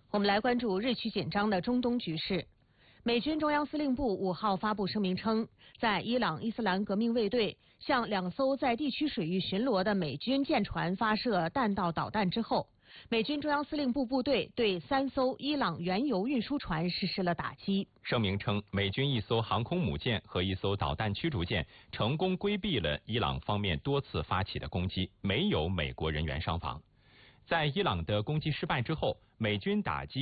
我们来关注日趋紧张的中东局势。美军中央司令部5号发布声明称，在伊朗伊斯兰革命卫队向2艘在地区水域巡逻的美军舰船发射弹道导弹之后，美军中央司令部部队对3艘伊朗原油运输船实施了打击。 声明称，美军1艘航空母舰和1艘导弹驱逐舰成功规避了伊朗方面多次发起的攻击，没有美国人员伤亡。在伊朗的攻击失败之后，美军打击